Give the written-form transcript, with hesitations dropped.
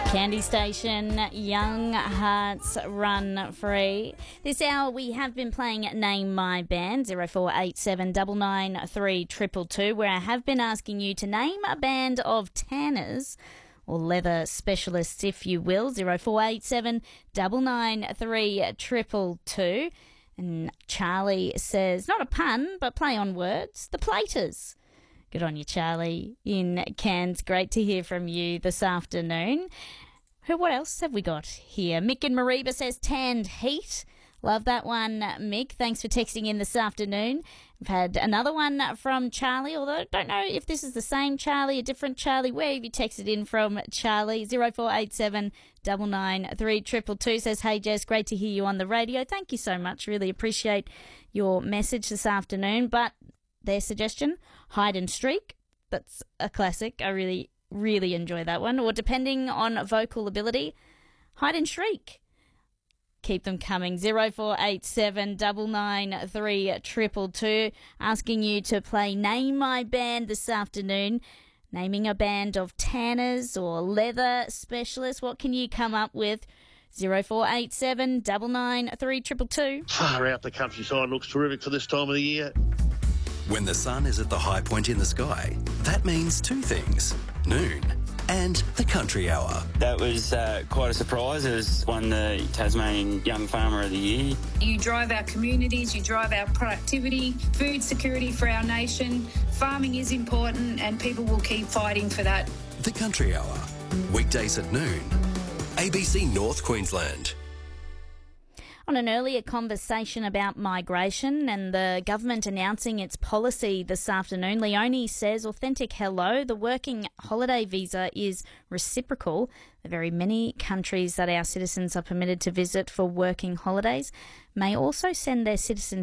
Candy Station, Young Hearts Run Free. This hour we have been playing Name My Band, 0487 993 222, where I have been asking you to name a band of tanners or leather specialists, if you will, 0487 993 222. And Charlie says, not a pun, but play on words, the Platers. Good on you, Charlie, in Cairns. Great to hear from you this afternoon. What else have we got here? Mick in Mareeba says tanned heat. Love that one, Mick. Thanks for texting in this afternoon. We've had another one from Charlie, although I don't know if this is the same Charlie, a different Charlie. Where have you texted in from, Charlie? 0487 993 222 says, hey, Jess, great to hear you on the radio. Thank you so much. Really appreciate your message this afternoon. But their suggestion, hide and streak. That's a classic. I really enjoy that one. Or depending on vocal ability, hide and shriek. Keep them coming. 0487 993 222. Asking you to play Name My Band this afternoon. Naming a band of tanners or leather specialists. What can you come up with? 0487 993 222. Far out, the countryside looks terrific for this time of the year. When the sun is at the high point in the sky, that means two things: noon and the country hour. That was quite a surprise. It was won the Tasmanian Young Farmer of the Year. You drive our communities, you drive our productivity, food security for our nation. Farming is important and people will keep fighting for that. The country hour, weekdays at noon. ABC North Queensland. On an earlier conversation about migration and the government announcing its policy this afternoon, Leonie says, authentic hello, the working holiday visa is reciprocal. The very many countries that our citizens are permitted to visit for working holidays may also send their citizens